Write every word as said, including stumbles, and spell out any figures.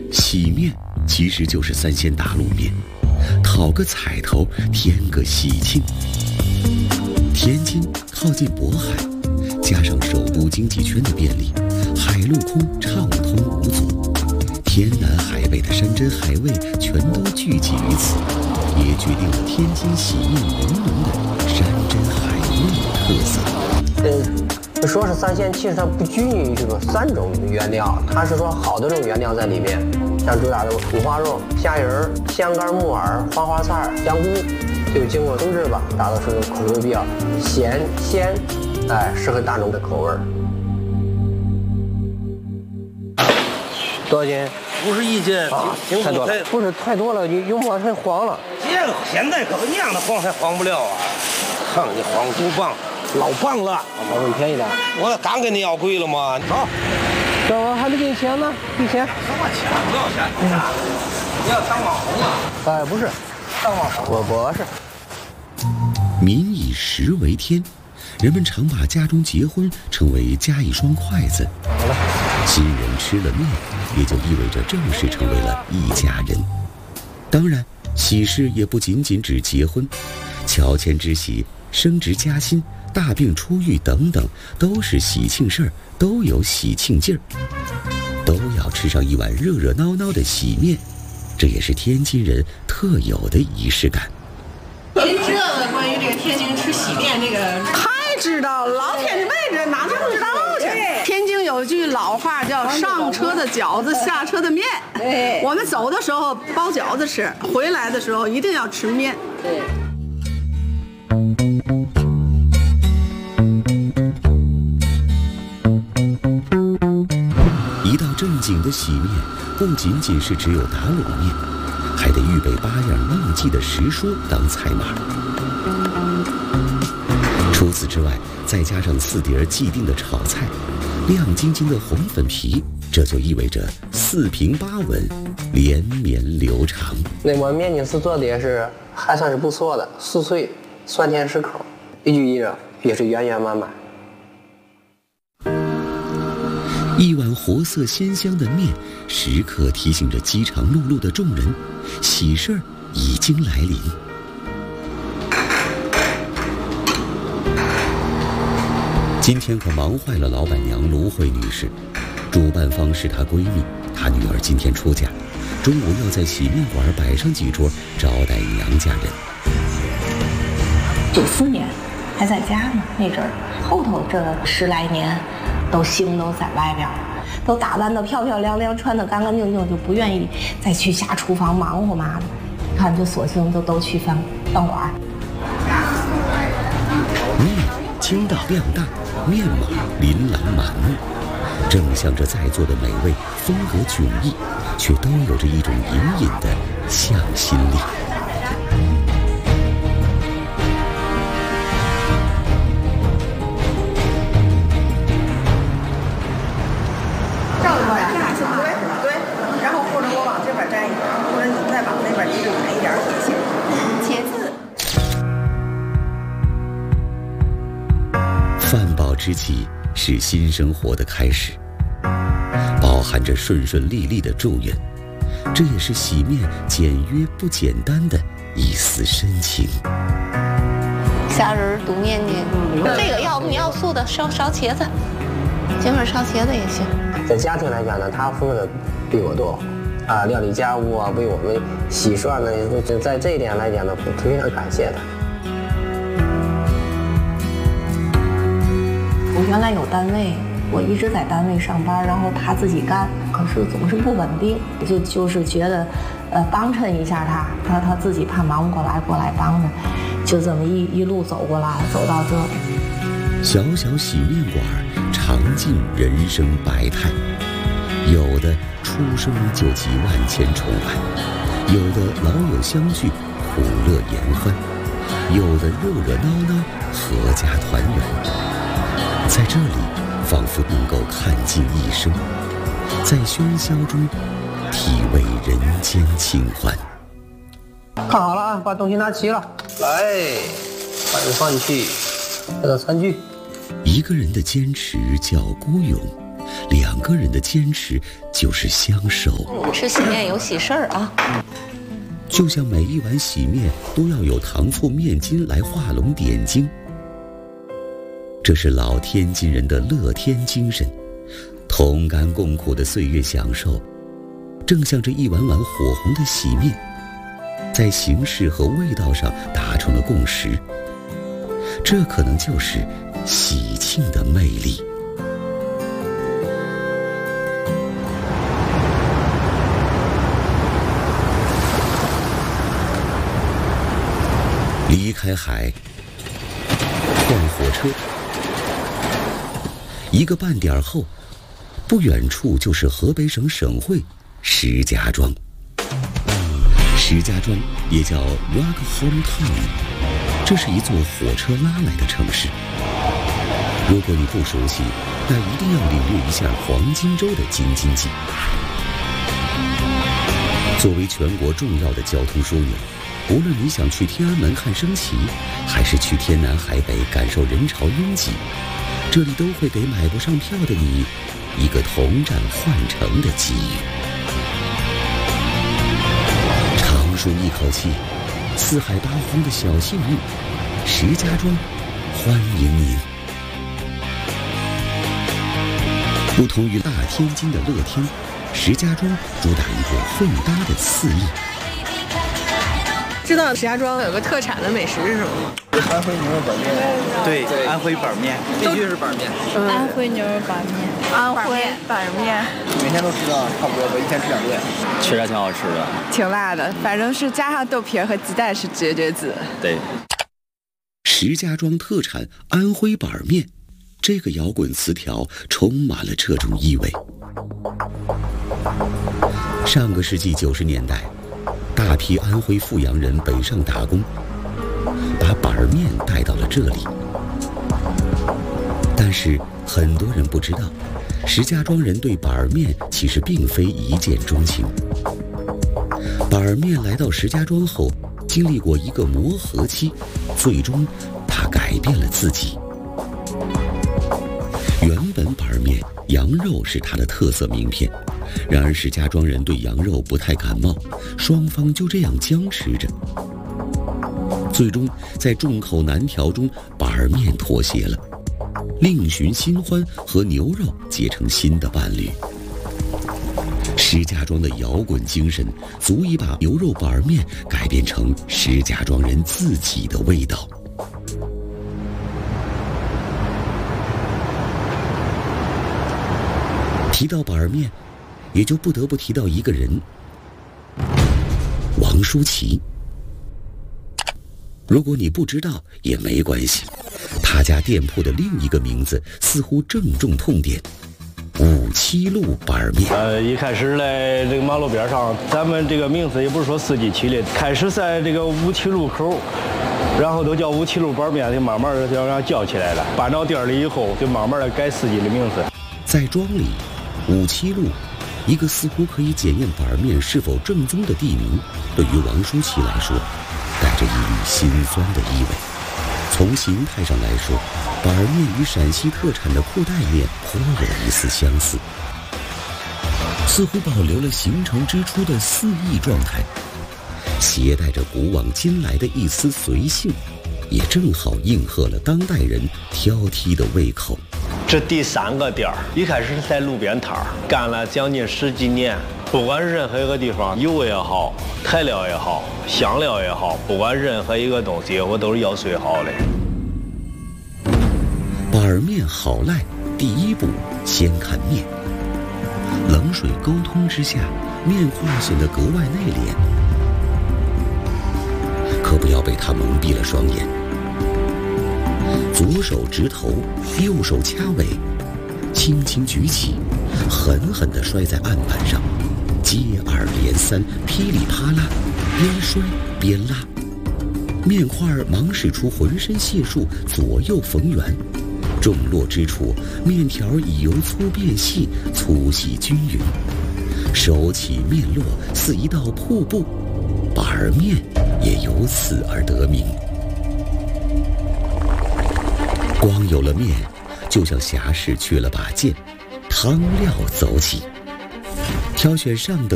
洗面其实就是三鲜打卤面，讨个彩头，添个喜庆。天津靠近渤海，加上首都经济圈的便利，海陆空畅通无阻，天南海北的山珍海味全都聚集于此，也决定了天津洗面浓浓的山珍海味特色。 呃，说是三鲜，其实它不拘泥于这个三种原料，它是说好多种原料在里面，像主打的五花肉、虾仁儿、香干、木耳、花花菜、香菇，就经过烹制吧，达到是口味比较咸鲜，哎，适合大众的口味。多少斤？ 五十一斤啊，太多了，不是太多了，你油抹太黄了。 这个现在可那样的黄还黄不了啊！哼，你黄不棒，老棒了。 我给你便宜点。 我刚跟你要贵了吗？走， 这我还没给你钱呢，给钱。 什么钱？不要钱，你要当网红啊？ 哎，不是， 当网红我不是。 民以食为天，人们常把家中结婚称为加一双筷子。 好了， 新人吃了面，也就意味着正式成为了一家人。当然，喜事也不仅仅指结婚，乔迁之喜、升职加薪、大病初愈等等，都是喜庆事儿，都有喜庆劲儿，都要吃上一碗热热闹闹的喜面，这也是天津人特有的仪式感。 您知道的关于这个天津吃喜面这个？ 太知道了，老天津妹子哪能不知道去？天津有句老话叫“上车的饺子，下车的面”。 对， 我们走的时候包饺子吃，回来的时候一定要吃面。 对。 一道正经的喜面，不仅仅是只有打卤面，还得预备八样应季的时蔬当菜码。除此之外，再加上四碟既定的炒菜，亮晶晶的红粉皮，这就意味着四平八稳，连绵流长。 那碗面筋丝做的也是还算是不错的，酥脆，酸甜适口，一句一热，也是圆圆满满。 一碗活色鲜香的面，时刻提醒着饥肠辘辘的众人，喜事儿已经来临。今天可忙坏了老板娘卢慧女士，主办方是她闺蜜，她女儿今天出嫁，中午要在洗面馆摆上几桌招待娘家人。 九四年还在家呢，那阵儿后头这十来年都心都在外边，都打扮得漂漂亮亮，穿得干干净净，就不愿意再去下厨房忙活嘛的。你看，就索性就都去饭饭馆。 面筋道量大，面码琳琅满目，正像这在座的每位风格迥异，却都有着一种隐隐的向心力。 照过来，对对，然后或者我往这边站一点，或者你再往那边离着远一点也行。茄子。 饭饱之际是新生活的开始，包含着顺顺利利的祝愿，这也是洗面简约不简单的一丝深情。 虾仁卤面筋，这个要不你要素的烧烧茄子，今儿烧茄子也行。 在家庭来讲呢，他付的比我多，啊，料理家务啊，为我们洗涮呢，在这一点来讲呢，非常感谢他。 我原来有单位，我一直在单位上班，然后他自己干，可是总是不稳定，就就是觉得，呃，帮衬一下他，他他自己怕忙不过来，过来帮着，就这么一一路走过来，走到这里。 小小洗面馆，尝尽人生百态，有的出生就集万千宠爱，有的老友相聚，苦乐言欢，有的热热闹闹，阖家团圆。在这里，仿佛能够看尽一生，在喧嚣中体味人间清欢。 看好了啊，把东西拿齐了，来，把这放进去，这个餐具。 一个人的坚持叫孤勇， 两个人的坚持就是相守。 吃洗面有喜事儿啊！ 就像每一碗洗面都要有糖醋面筋来画龙点睛，这是老天津人的乐天精神。同甘共苦的岁月享受，正像这一碗碗火红的洗面，在形式和味道上达成了共识。这可能就是喜庆的魅力。离开海，换火车，一个半点后，不远处就是河北省省会石家庄。石家庄也叫 Rockholm Town， 这是一座火车拉来的城市。如果你不熟悉，那一定要领略一下黄金周的京津冀。作为全国重要的交通枢纽，无论你想去天安门看升旗，还是去天南海北感受人潮拥挤，这里都会给买不上票的你一个同站换乘的机遇。长舒一口气，四海八荒的小幸运，石家庄欢迎你。不同于大天津的乐天，石家庄主打一个混搭的肆意。 知道石家庄有个特产的美食是什么吗？ 安徽牛肉板面。对，安徽板面，必须是板面。 嗯、安徽牛肉板面， 安徽板面， 每天都吃的差不多吧，一天吃两顿。确实挺好吃的， 挺辣的，反正是加上豆皮和鸡蛋是绝绝子。 对。 石家庄特产安徽板面，这个摇滚词条充满了这种意味。上个世纪九十年代，大批安徽阜阳人北上打工，把板面带到了这里。但是很多人不知道，石家庄人对板面其实并非一见钟情。板面来到石家庄后，经历过一个磨合期，最终他改变了自己。原本板面羊肉是它的特色名片，然而石家庄人对羊肉不太感冒，双方就这样僵持着。最终在众口难调中，板面妥协了，另寻新欢，和牛肉结成新的伴侣。石家庄的摇滚精神足以把牛肉板面改变成石家庄人自己的味道。提到板面，也就不得不提到一个人，王舒淇。如果你不知道也没关系，他家店铺的另一个名字似乎正中痛点，五七路板面。 呃，一开始在这个马路边上，咱们这个名字也不是说四季起的，开始在这个五七路口，然后都叫五七路板面，就慢慢的就让叫起来了。搬到店里以后，就慢慢的改四季的名字。 在庄里，五七路，一个似乎可以检验板面是否正宗的地名，对于王舒淇来说，带着一缕心酸的意味。从形态上来说，板面与陕西特产的裤带面颇有一丝相似，似乎保留了形成之初的肆意状态，携带着古往今来的一丝随性，也正好应和了当代人挑剔的胃口。 这第三个店儿，一开始是在路边摊儿，干了将近十几年。不管是任何一个地方，油也好，材料也好，香料也好，不管任何一个东西，我都是要最好的。 板面好赖，第一步先看面。冷水沟通之下，面块显得格外内敛，可不要被它蒙蔽了双眼。左手直头，右手掐尾，轻轻举起，狠狠地摔在案板上，接二连三，噼里啪啦，边摔边拉。面块忙使出浑身解数，左右逢源，重落之处，面条已由粗变细，粗细均匀，手起面落，似一道瀑布，板面也由此而得名。光有了面，就像侠士缺了把剑， 汤料走起，挑选上等